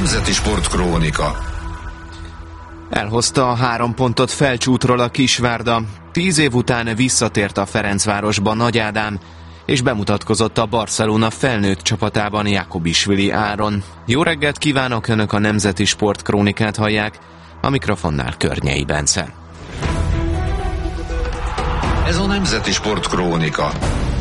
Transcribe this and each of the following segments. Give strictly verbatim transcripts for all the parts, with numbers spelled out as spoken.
Nemzeti Sportkrónika. Elhozta a három pontot Felcsútról a Kisvárda. Tíz év után visszatért a Ferencvárosba Nagy Ádám, és bemutatkozott a Barcelona felnőtt csapatában Jakobisvili Áron. Jó reggelt kívánok, Önök a Nemzeti Sportkrónikát hallják, a mikrofonnál Környei Bence. Ez a Nemzeti Sportkrónika.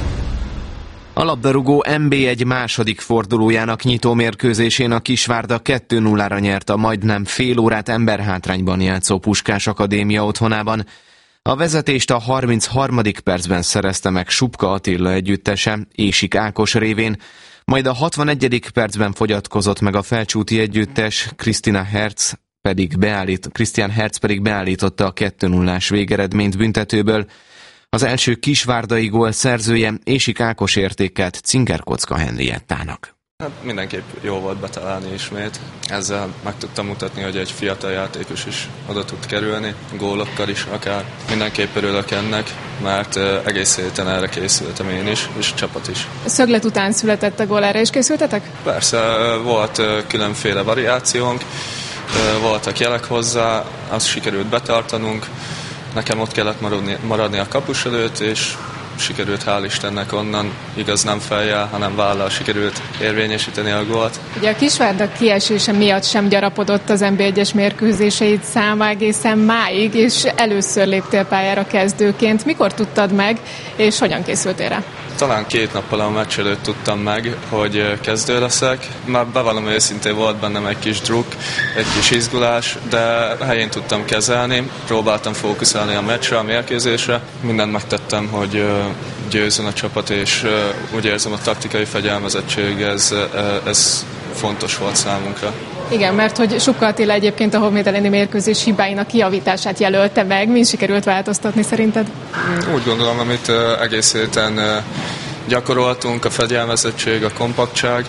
A labdarúgó en bé egy második fordulójának nyitó mérkőzésén a Kisvárda kettő nullára nyert a majdnem fél órát emberhátrányban játszó Puskás Akadémia otthonában. A vezetést a harmincharmadik percben szerezte meg Subka Attila együttese, Ésik Ákos révén, majd a hatvanegyedik percben fogyatkozott meg a felcsúti együttes, Krisztina Herz pedig beállít, Christian Herz pedig beállította a kettő nullás végeredményt büntetőből. Az első kisvárdai gól szerzője Ésik Ákos értékelt Cingerkocka Henriettának. Hát mindenképp jó volt betalálni ismét. Ezzel meg tudtam mutatni, hogy egy fiatal játékos is oda tud kerülni, gólokkal is akár. Mindenképp örülök ennek, mert egész héten erre készültem én is, és a csapat is. A szöglet után született a gól, erre is készültetek? Persze, volt különféle variációnk, voltak jelek hozzá, azt sikerült betartanunk. Nekem ott kellett maradni, maradni a kapus előtt, és sikerült, hál' Istennek onnan, igaz nem fejjel, hanem vállal sikerült érvényesíteni a gólt. Ugye a Kisvárda kiesése miatt sem gyarapodott az en bé egyes mérkőzéseid száma egészen máig, és először léptél pályára kezdőként. Mikor tudtad meg, és hogyan készültél rá? Talán két nappal a meccs előtt tudtam meg, hogy kezdő leszek. Már bevallom őszintén, volt bennem egy kis druk, egy kis izgulás, de helyén tudtam kezelni. Próbáltam fókuszálni a meccsre, a mérkőzésre. Mindent megtettem, hogy győzzön a csapat, és úgy érzem, a taktikai fegyelmezettség, ez, ez fontos volt számunkra. Igen, mert hogy Subka Attila egyébként a Honvéd elleni mérkőzés hibáinak kijavítását jelölte meg. Mi sikerült változtatni szerinted? Úgy gondolom, amit egész héten gyakoroltunk, a fegyelmezettség, a kompaktság,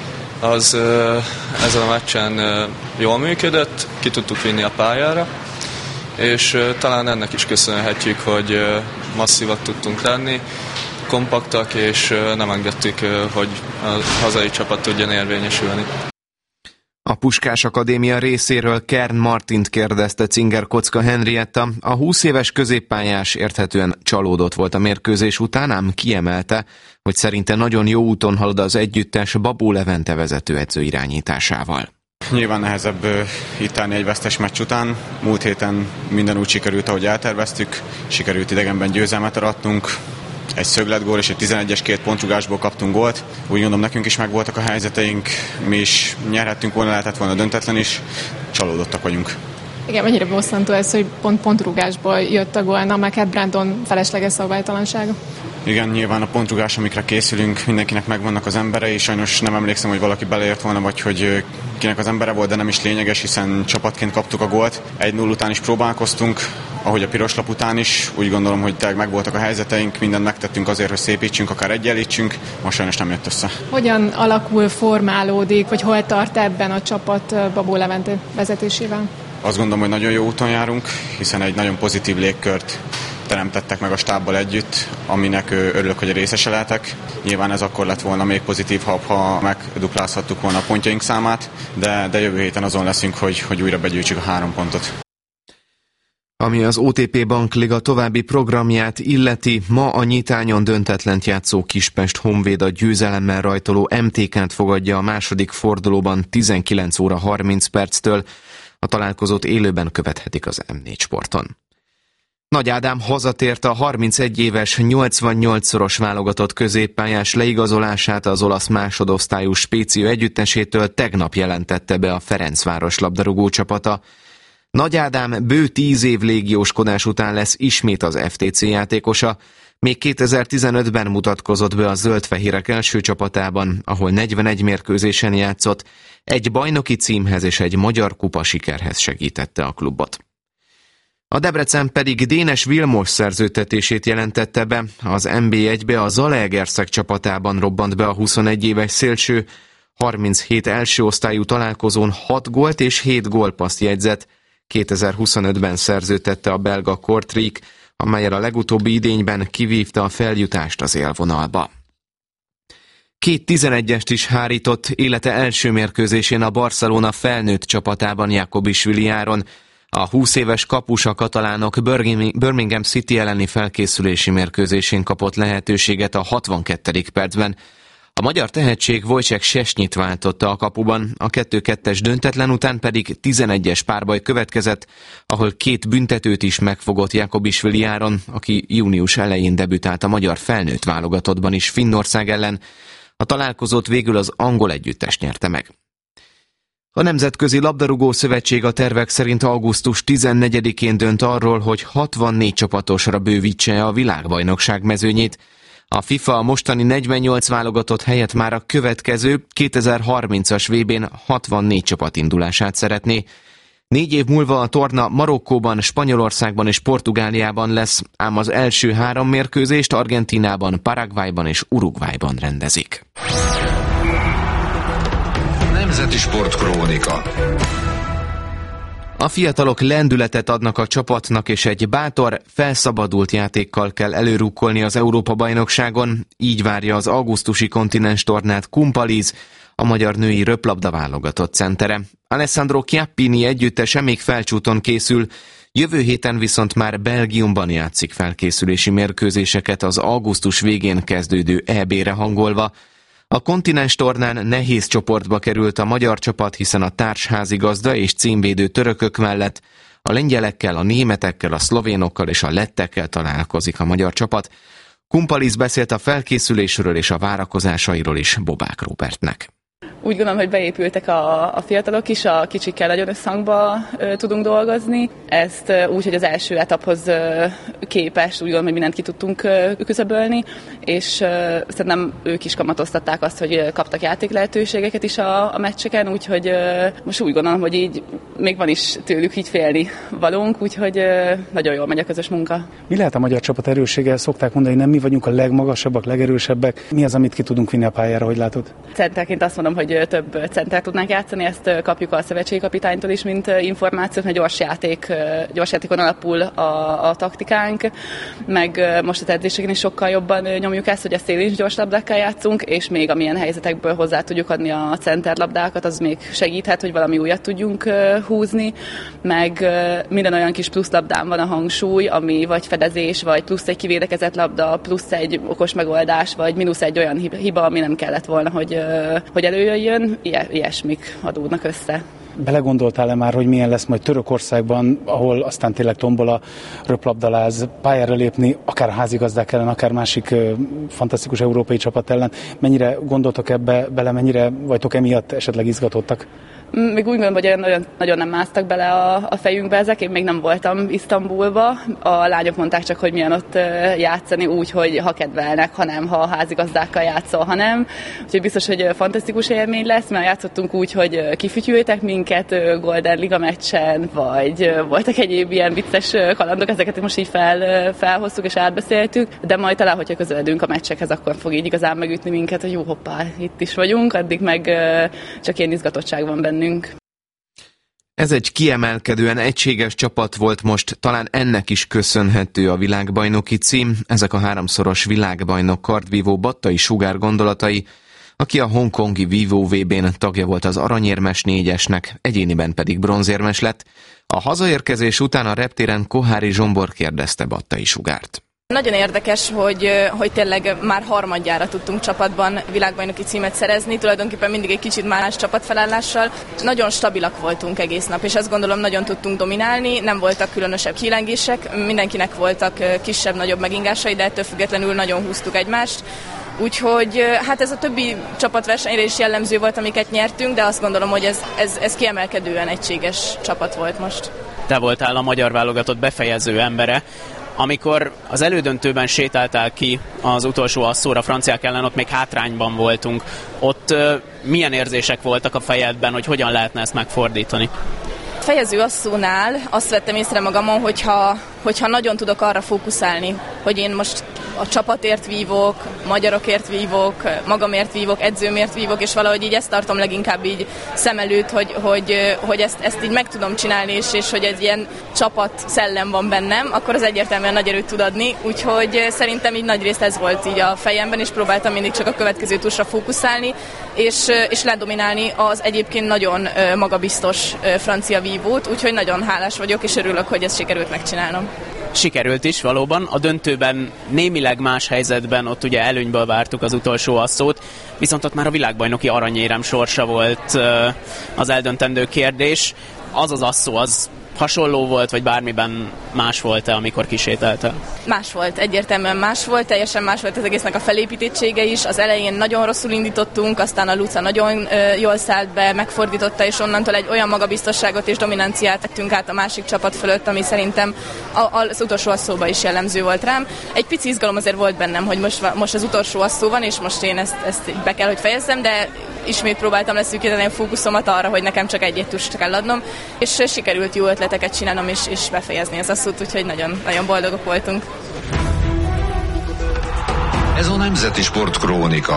az ezen a meccsen jól működött, ki tudtuk vinni a pályára, és talán ennek is köszönhetjük, hogy masszívak tudtunk lenni, kompaktak, és nem engedtük, hogy a hazai csapat tudjon érvényesülni. A Puskás Akadémia részéről Kern Martint kérdezte Cingerkocka Henrietta. A húsz éves középpályás érthetően csalódott volt a mérkőzés után, ám kiemelte, hogy szerinte nagyon jó úton halad az együttes Babó Levente vezetőedző irányításával. Nyilván nehezebb itt állni egy vesztes meccs után. Múlt héten minden úgy sikerült, ahogy elterveztük. Sikerült idegenben győzelmet aratnunk. Egy szögletgól és egy tizenegyes két pontrugásból kaptunk gólt. Úgy gondolom, nekünk is megvoltak a helyzeteink, mi is nyerhettünk volna, lehetett volna döntetlen is. Csalódottak vagyunk. Igen, mennyire bosszantó ez, hogy pont pontrugásból jött a gól, na meg hát Brandon felesleges szabálytalansága. Igen, nyilván a pontrugás, amikre készülünk, mindenkinek megvannak az emberei, sajnos nem emlékszem, hogy valaki beleért volna, vagy hogy kinek az embere volt, de nem is lényeges, hiszen csapatként kaptuk a gólt. egy null után is próbálkoztunk, ahogy a piros lap után is. Úgy gondolom, hogy tényleg megvoltak a helyzeteink, mindent megtettünk azért, hogy szépítsünk, akár egyenlítsünk, most sajnos nem jött össze. Hogyan alakul, formálódik, vagy hol tart ebben a csapat Babó Levente vezetésével? Azt gondolom, hogy nagyon jó úton járunk, hiszen egy nagyon pozitív légkört teremtettek meg a stábbal együtt, aminek örülök, hogy részese lehetek. Nyilván ez akkor lett volna még pozitív, ha megduplázhattuk volna a pontjaink számát, de, de jövő héten azon leszünk, hogy, hogy újra begyűjtsük a három pontot. Ami az o té pé Bankliga további programját illeti, ma a nyitányon döntetlent játszó Kispest Honvéd a győzelemmel rajtoló em té ká-t fogadja a második fordulóban tizenkilenc óra harminc perctől. A találkozót élőben követhetik az em négy Sporton. Nagy Ádám hazatért a harmincegy éves, nyolcvannyolcszoros válogatott középpályás leigazolását az olasz másodosztályú Spéció együttesétől tegnap jelentette be a Ferencváros labdarúgó csapata. Nagy Ádám bő tíz év légióskodás után lesz ismét az ef té cé játékosa, még kétezer-tizenötben mutatkozott be a zöld-fehérek első csapatában, ahol negyvenegy mérkőzésen játszott, egy bajnoki címhez és egy magyar kupa sikerhez segítette a klubot. A Debrecen pedig Dénes Vilmos szerződtetését jelentette be, az en bé egybe a Zalaegerszeg csapatában robbant be a huszonegy éves szélső, harminchét első osztályú találkozón hat gólt és hét gólpasszt jegyzett, kétezer-huszonötben szerződtette a belga Kortrijk, amellyel a legutóbbi idényben kivívta a feljutást az élvonalba. Két tizenegyest is hárított élete első mérkőzésén a Barcelona felnőtt csapatában Jakobisvili Áron. A húsz éves kapus a katalánok Birmingham City elleni felkészülési mérkőzésén kapott lehetőséget a hatvankettedik percben. A magyar tehetség Wojciech Szczesnyit váltotta a kapuban, a kettő kettes döntetlen után pedig tizenegyes párbaj következett, ahol két büntetőt is megfogott Jakobisvili Áron, aki június elején debütált a magyar felnőtt válogatottban is Finnország ellen. A találkozót végül az angol együttes nyerte meg. A Nemzetközi Labdarúgó Szövetség a tervek szerint augusztus tizennegyedikén dönt arról, hogy hatvannégy csapatosra bővítse a világbajnokság mezőnyét. A FIFA a mostani negyvennyolc válogatott helyett már a következő kétezer-harmincas vé bén hatvannégy csapat indulását szeretné. Négy év múlva a torna Marokkóban, Spanyolországban és Portugáliában lesz, ám az első három mérkőzést Argentínában, Paraguayban és Uruguayban rendezik. Nemzeti Sportkrónika. A fiatalok lendületet adnak a csapatnak, és egy bátor, felszabadult játékkal kell előrukkolni az Európa-bajnokságon. Így várja az augusztusi kontinens tornát Kumpaliz, a magyar női röplabda válogatott centere. Alessandro Chiappini együttese még felcsúton készül, jövő héten viszont már Belgiumban játszik felkészülési mérkőzéseket az augusztus végén kezdődő é bé-re hangolva. A kontinens tornán nehéz csoportba került a magyar csapat, hiszen a társházigazda és címvédő törökök mellett a lengyelekkel, a németekkel, a szlovénokkal és a lettekkel találkozik a magyar csapat. Kumpaliz beszélt a felkészülésről és a várakozásairól is Bobák Róbertnek. Úgy gondolom, hogy beépültek a, a fiatalok is, a kicsikkel nagyon összhangba ö, tudunk dolgozni. Ezt ö, úgy, hogy az első etaphoz ö, képest úgy gondolom, hogy mindent ki tudtunk ö, küszöbölni, és ö, szerintem ők is kamatoztatták azt, hogy ö, kaptak játék lehetőségeket is a, a meccseken, úgyhogy ö, most úgy gondolom, hogy így még van is tőlük így félni valónk, úgyhogy ö, nagyon jól megy a közös munka. Mi lehet a magyar csapat erőssége? Szokták mondani, nem mi vagyunk a legmagasabbak, legerősebbek. Mi az, amit ki tudunk vinni a pályára, hogy látod? Centerként azt mondom, hogy több center tudnánk játszani, ezt kapjuk a szövetségkapitánytól is, mint információt, mert gyors játék, gyors játékon alapul a, a taktikánk, meg most az edzéseken is sokkal jobban nyomjuk ezt, hogy a szélén is gyors labdákkal játszunk, és még amilyen helyzetekből hozzá tudjuk adni a center labdákat, az még segíthet, hogy valami újat tudjunk húzni, meg minden olyan kis plusz labdán van a hangsúly, ami vagy fedezés, vagy plusz egy kivédekezett labda, plusz egy okos megoldás, vagy mínusz egy olyan hiba, ami nem kellett volna, hogy, hogy előjöjjön, ilyesmik adódnak össze. Belegondoltál-e már, hogy milyen lesz majd Törökországban, ahol aztán tényleg tombol a röplabdaláz, pályára lépni, akár házigazdák ellen, akár másik ö, fantasztikus európai csapat ellen? Mennyire gondoltok ebbe bele, mennyire vagytok emiatt esetleg izgatottak? Még úgy gondolom, hogy nagyon, nagyon nem másztak bele a, a fejünkbe ezek. Én még nem voltam Isztambulba. A lányok mondták csak, hogy milyen ott játszani úgy, hogy ha kedvelnek, ha nem, ha házigazdákkal játszol, ha nem. Úgyhogy biztos, hogy fantasztikus élmény lesz, mert játszottunk úgy, hogy kifütyültek minket Golden Liga meccsen, vagy voltak egyéb ilyen vicces kalandok, ezeket most így fel, felhoztuk és átbeszéltük, de majd talán, hogyha közeledünk a meccsekhez, akkor fog így igazán megütni minket, hogy jó, hoppá, itt is vagyunk, addig meg csak ilyen izgatottság van bennünk. Ez egy kiemelkedően egységes csapat volt most, talán ennek is köszönhető a világbajnoki cím. Ezek a háromszoros világbajnok kardvívó Battai Sugár gondolatai, aki a hongkongi Vívó vé bén tagja volt az aranyérmes négyesnek, egyéniben pedig bronzérmes lett. A hazaérkezés után a reptéren Kohári Zsombor kérdezte Battai Sugárt. Nagyon érdekes, hogy, hogy tényleg már harmadjára tudtunk csapatban világbajnoki címet szerezni, tulajdonképpen mindig egy kicsit más csapatfelállással. Nagyon stabilak voltunk egész nap, és azt gondolom nagyon tudtunk dominálni, nem voltak különösebb kilengések, mindenkinek voltak kisebb-nagyobb megingásai, de ettől függetlenül nagyon húztuk egymást. Úgyhogy hát ez a többi csapatversenyre is jellemző volt, amiket nyertünk, de azt gondolom, hogy ez, ez, ez kiemelkedően egységes csapat volt most. Te voltál a magyar válogatott befejező embere. Amikor az elődöntőben sétáltál ki az utolsó asszóra franciák ellen, ott még hátrányban voltunk. Ott uh, milyen érzések voltak a fejedben, hogy hogyan lehetne ezt megfordítani? Fejező asszónál azt vettem észre magamon, hogyha, hogyha nagyon tudok arra fókuszálni, hogy én most a csapatért vívok, magyarokért vívok, magamért vívok, edzőmért vívok, és valahogy így ezt tartom leginkább így szem előtt, hogy, hogy, hogy ezt, ezt így meg tudom csinálni, és, és hogy egy ilyen csapat szellem van bennem, akkor az egyértelműen nagy erőt tud adni, úgyhogy szerintem így nagyrészt ez volt így a fejemben, és próbáltam mindig csak a következő túlsra fókuszálni, és, és ledominálni az egyébként nagyon magabiztos francia vívót, úgyhogy nagyon hálás vagyok, és örülök, hogy ezt sikerült megcsinálnom. Sikerült is valóban, a döntőben némileg más helyzetben ott ugye előnyből vártuk az utolsó asszót, viszont ott már a világbajnoki aranyérem sorsa volt az eldöntendő kérdés. Az az asszó, az hasonló volt, vagy bármiben más volt-e, amikor kisételte? Más volt, egyértelműen más volt, teljesen más volt az egésznek a felépítettsége is. Az elején nagyon rosszul indítottunk, aztán a Luca nagyon ö, jól szállt be, megfordította, és onnantól egy olyan magabiztosságot és dominanciát tettünk át a másik csapat fölött, ami szerintem a, az utolsó asszóban is jellemző volt rám. Egy pici izgalom azért volt bennem, hogy most, most az utolsó asszó van, és most én ezt, ezt be kell, hogy fejezzem, de ismét próbáltam leszűkíteni a fókuszomat arra, hogy nekem csak egy-egy tust kell adnom, és sikerült jó ötleteket csinálnom, és, és befejezni az asszót, úgyhogy nagyon, nagyon boldogok voltunk. Ez a Nemzeti Sport Krónika.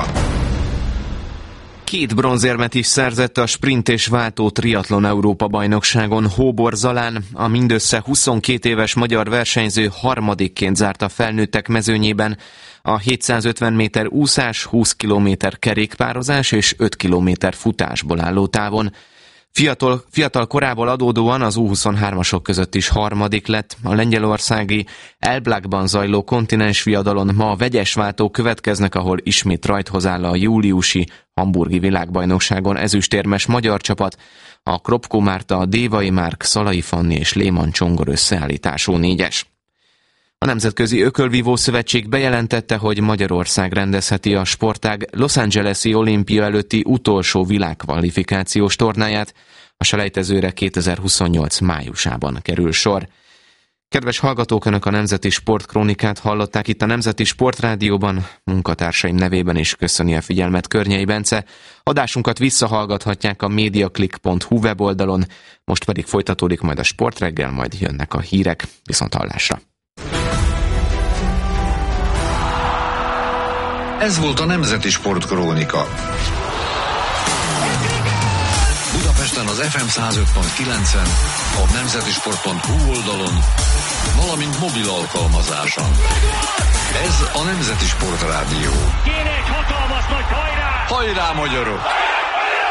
Két bronzérmet is szerzett a sprint és váltó triatlon Európa-bajnokságon Hóbor Zalán. A mindössze huszonkét éves magyar versenyző harmadikként zárt a felnőttek mezőnyében a hétszázötven méter úszás, húsz kilométer kerékpározás és öt kilométer futásból álló távon. Fiatal, fiatal korából adódóan az U huszonhármasok között is harmadik lett. A lengyelországi Elblakban zajló kontinens viadalon ma a vegyes váltók következnek, ahol ismét rajthoz áll a júliusi hamburgi világbajnokságon ezüstérmes magyar csapat, a Kropko Márta, Dévai Márk, Szalai Fanni és Léman Csongor összeállítású négyes. A Nemzetközi Ökölvívó Szövetség bejelentette, hogy Magyarország rendezheti a sportág Los Angeles-i olimpia előtti utolsó világkvalifikációs tornáját. A selejtezőre kétezer-huszonnyolc májusában kerül sor. Kedves hallgatók, Önök a Nemzeti Sportkrónikát hallották itt a Nemzeti Sportrádióban. Munkatársaim nevében is köszöni a figyelmet Környei Bence. Adásunkat visszahallgathatják a mediaclick pont hu weboldalon, most pedig folytatódik majd a Sportreggel, majd jönnek a hírek. Viszont hallásra! Ez volt a Nemzeti Sport Krónika. Budapesten az ef em száz öt pont kilencen, a nemzetisport pont hu oldalon, valamint mobil alkalmazáson. Ez a Nemzeti Sport Rádió. Kéne egy hatalmas nagy hajrá! Hajrá, magyarok!